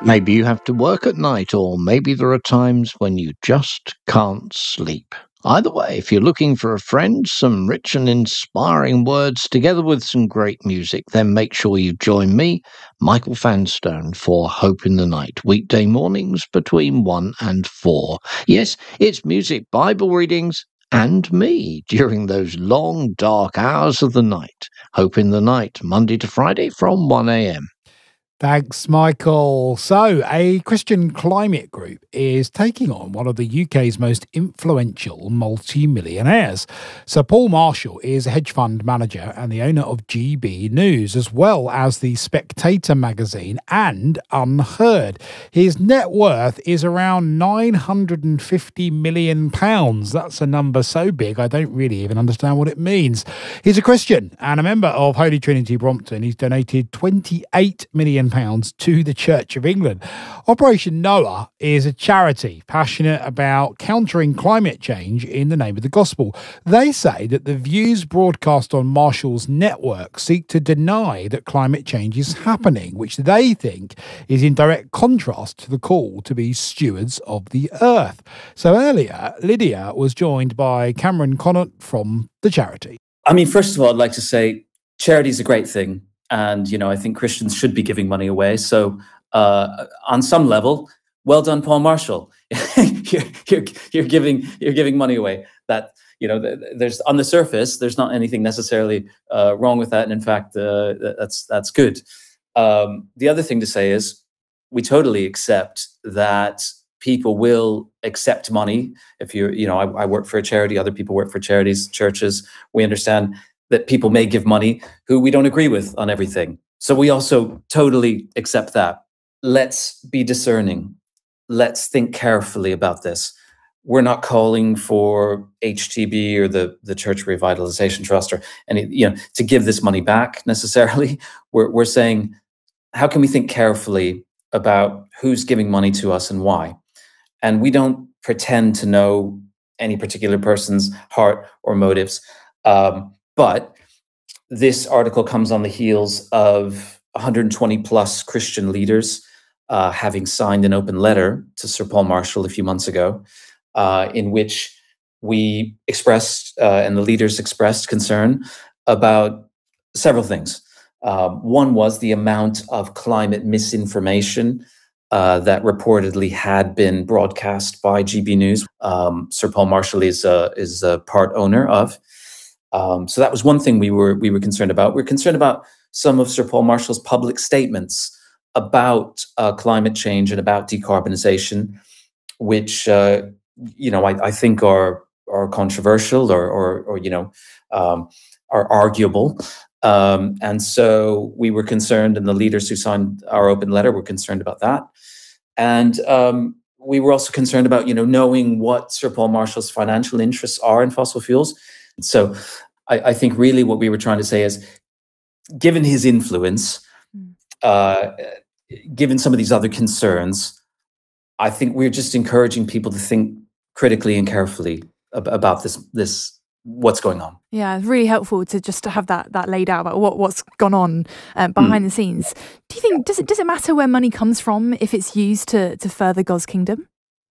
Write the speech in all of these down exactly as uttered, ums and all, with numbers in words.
Maybe you have to work at night, or maybe there are times when you just can't sleep. Either way, if you're looking for a friend, some rich and inspiring words together with some great music, then make sure you join me, Michael Fanstone, for Hope in the Night, weekday mornings between one and four. Yes, it's music, Bible readings, and me during those long, dark hours of the night. Hope in the Night, Monday to Friday from one a.m. Thanks, Michael. So, a Christian climate group is taking on one of the U K's most influential multi-millionaires. Sir Paul Marshall is a hedge fund manager and the owner of G B News, as well as The Spectator magazine and Unheard. His net worth is around nine hundred fifty million pounds. That's a number so big, I don't really even understand what it means. He's a Christian and a member of Holy Trinity Brompton. He's donated twenty-eight million pounds to the Church of England. Operation Noah is a charity passionate about countering climate change in the name of the gospel. They say that the views broadcast on Marshall's network seek to deny that climate change is happening, which they think is in direct contrast to the call to be stewards of the earth. So earlier, Lydia was joined by Cameron Connaught from the charity. I mean, first of all, I'd like to say charity is a great thing. And, you know, I think Christians should be giving money away. So uh, on some level, well done, Paul Marshall. you're, you're, you're giving you're giving money away. That, you know, there's on the surface, there's not anything necessarily uh, wrong with that. And in fact, uh, that's that's good. Um, the other thing to say is we totally accept that people will accept money. If you're, you know, I, I work for a charity, other people work for charities, churches. We understand that people may give money who we don't agree with on everything. So we also totally accept that. Let's be discerning. Let's think carefully about this. We're not calling for H T B or the, the Church Revitalization Trust or any, you know, to give this money back necessarily. We're, we're saying, how can we think carefully about who's giving money to us and why? And we don't pretend to know any particular person's heart or motives. Um, But this article comes on the heels of one hundred twenty plus Christian leaders uh, having signed an open letter to Sir Paul Marshall a few months ago, uh, in which we expressed uh, and the leaders expressed concern about several things. Uh, one was the amount of climate misinformation uh, that reportedly had been broadcast by G B News. Um, Sir Paul Marshall is a, is a part owner of. Um, so that was one thing we were we were concerned about. We we're concerned about some of Sir Paul Marshall's public statements about uh, climate change and about decarbonization, which uh, you know I, I think are are controversial or or, or you know um, are arguable. Um, and so we were concerned, and the leaders who signed our open letter were concerned about that. And um, we were also concerned about you know knowing what Sir Paul Marshall's financial interests are in fossil fuels. So I, I think really what we were trying to say is, given his influence, uh, given some of these other concerns, I think we're just encouraging people to think critically and carefully ab- about this, this what's going on. Yeah, it's really helpful to just to have that that laid out about what, what's gone on um, behind mm. the scenes. Do you think, does it does it matter where money comes from if it's used to to further God's kingdom?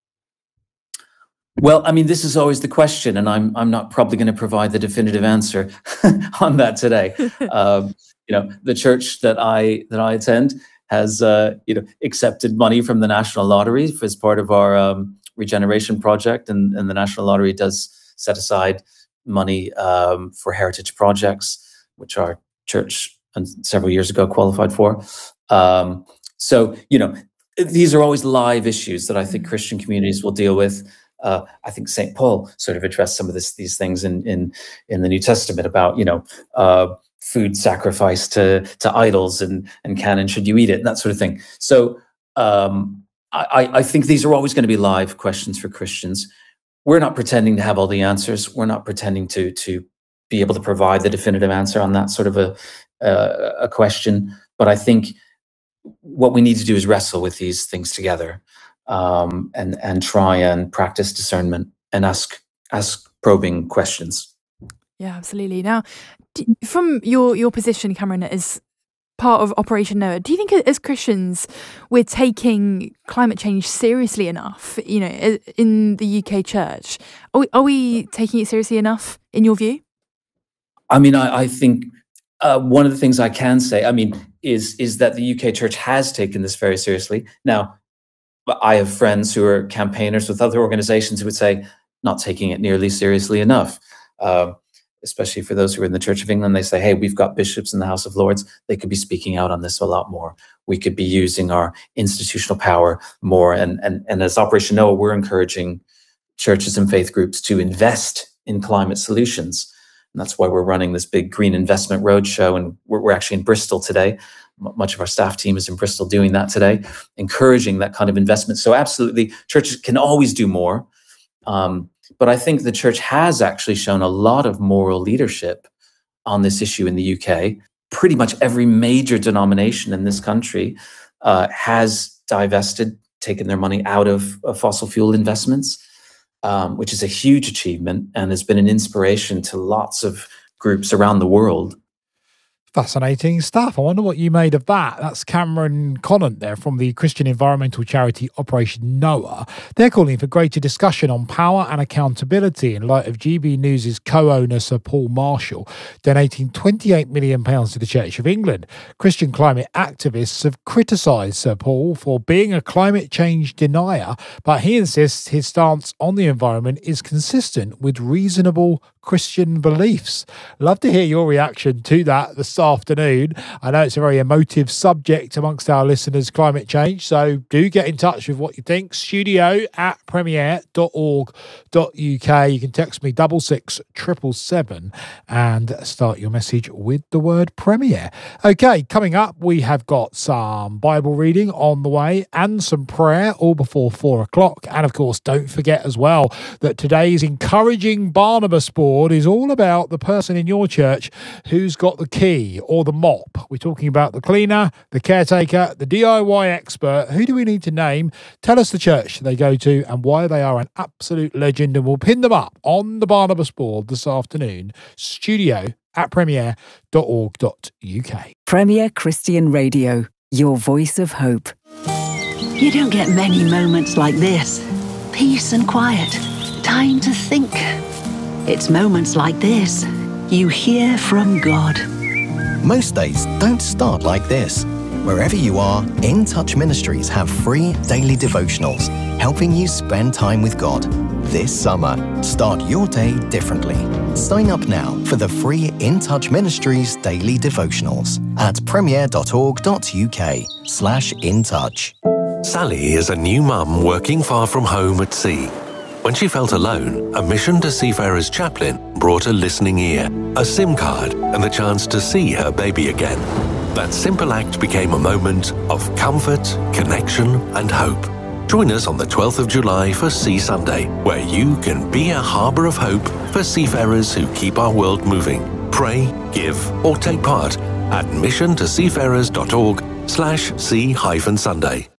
Well, I mean, this is always the question, and I'm I'm not probably going to provide the definitive answer on that today. um, you know, the church that I that I attend has uh, you know accepted money from the National Lottery as part of our um, regeneration project, and, and the National Lottery does set aside money um, for heritage projects, which our church and several years ago qualified for. Um, so, you know, these are always live issues that I think Christian communities will deal with. Uh, I think Saint Paul sort of addressed some of this, these things in, in in the New Testament about, you know, uh, food sacrifice to to idols and and can and should you eat it, and that sort of thing. So um, I, I think these are always going to be live questions for Christians. We're not pretending to have all the answers. We're not pretending to to be able to provide the definitive answer on that sort of a uh, a question. But I think what we need to do is wrestle with these things together. Um, and and try and practice discernment and ask ask probing questions. Yeah, absolutely. Now, from your your position, Cameron, as part of Operation Noah. Do you think as Christians we're taking climate change seriously enough, you know, in the U K church? Are we, are we taking it seriously enough, in your view? I mean, I, I think uh, one of the things I can say, I mean, is is that the U K church has taken this very seriously. Now, I have friends who are campaigners with other organizations who would say, not taking it nearly seriously enough. Uh, especially for those who are in the Church of England, they say, hey, we've got bishops in the House of Lords. They could be speaking out on this a lot more. We could be using our institutional power more. And, and, and as Operation Noah, we're encouraging churches and faith groups to invest in climate solutions. And that's why we're running this big Green Investment Roadshow. And we're, we're actually in Bristol today. M- much of our staff team is in Bristol doing that today, encouraging that kind of investment. So absolutely, churches can always do more. Um, But I think the church has actually shown a lot of moral leadership on this issue in the U K. Pretty much every major denomination in this country uh, has divested, taken their money out of, of fossil fuel investments, um, which is a huge achievement and has been an inspiration to lots of groups around the world. Fascinating stuff. I wonder what you made of that. That's Cameron Conant there from the Christian environmental charity Operation Noah. They're calling for greater discussion on power and accountability in light of G B News' co-owner Sir Paul Marshall donating twenty-eight million pounds to the Church of England. Christian climate activists have criticised Sir Paul for being a climate change denier, but he insists his stance on the environment is consistent with reasonable Christian beliefs. Love to hear your reaction to that this afternoon. I know it's a very emotive subject amongst our listeners, climate change, so do get in touch with what you think. Studio at premier dot org dot uk. You can text me double six triple seven and start your message with the word Premier. Okay, coming up, we have got some Bible reading on the way and some prayer all before four o'clock. And of course, don't forget as well that today's Encouraging Barnabas board is all about the person in your church who's got the key or the mop. We're talking about the cleaner, the caretaker, the D I Y expert. Who do we need to name? Tell us the church they go to and why they are an absolute legend, and we'll pin them up on the Barnabas board this afternoon. Studio at premier dot org dot uk. Premier Christian Radio, your voice of hope. You don't get many moments like this. Peace and quiet. Time to think. It's moments like this you hear from God. Most days don't start like this. Wherever you are, In Touch Ministries have free daily devotionals, helping you spend time with God. This summer, start your day differently. Sign up now for the free In Touch Ministries daily devotionals at premier dot org dot uk slash in touch. Sally is a new mum working far from home at sea. When she felt alone, a Mission to Seafarers chaplain brought a listening ear, a SIM card, and the chance to see her baby again. That simple act became a moment of comfort, connection, and hope. Join us on the twelfth of July for Sea Sunday, where you can be a harbour of hope for seafarers who keep our world moving. Pray, give, or take part at mission to seafarers dot org slash sea hyphen Sunday.